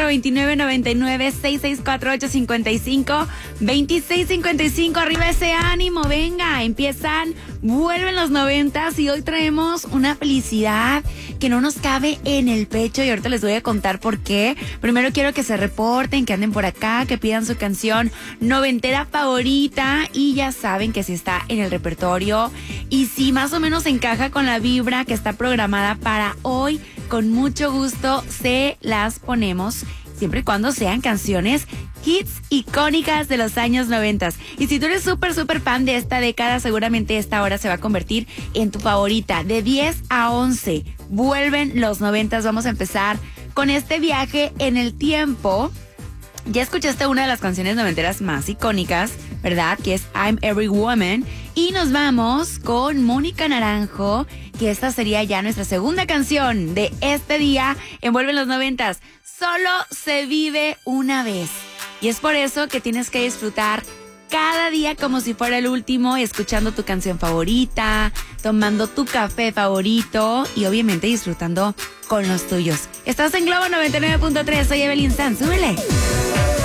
429-99-664-855-2655. Arriba ese ánimo, venga, empiezan, vuelven los 90s y hoy traemos una felicidad que no nos cabe en el pecho y ahorita les voy a contar por qué. Primero quiero que se reporten, que anden por acá, que pidan su canción noventera favorita y ya saben que si está en el repertorio y si más o menos encaja con la vibra que está programada para hoy, con mucho gusto se las ponemos, siempre y cuando sean canciones hits icónicas de los años 90. Y si tú eres súper fan de esta década, seguramente esta hora se va a convertir en tu favorita. De 10 a 11, vuelven los 90. Vamos a empezar con este viaje en el tiempo. Ya escuchaste una de las canciones noventeras más icónicas, ¿verdad? Que es I'm Every Woman. Y nos vamos con Mónica Naranjo, que esta sería ya nuestra segunda canción de este día. Envuelven los 90. Solo se vive una vez. Y es por eso que tienes que disfrutar cada día como si fuera el último, escuchando tu canción favorita, tomando tu café favorito y obviamente disfrutando con los tuyos. Estás en Globo 99.3, soy Evelyn Sanz, súbele.